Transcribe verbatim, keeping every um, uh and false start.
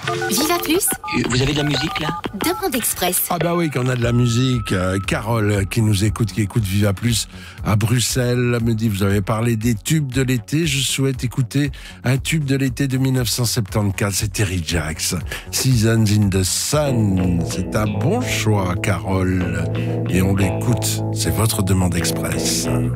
Viva Plus, Vous avez de la musique là? demande express. Ah bah oui, qu'on a de la musique. Euh, Carole qui nous écoute, qui écoute Viva Plus à Bruxelles, me dit, vous avez parlé des tubes de l'été, je souhaite écouter un tube de l'été de dix-neuf cent soixante-quatorze, c'est Terry Jacks, Seasons in the Sun. C'est un bon choix, Carole. Et on l'écoute, c'est votre demande express.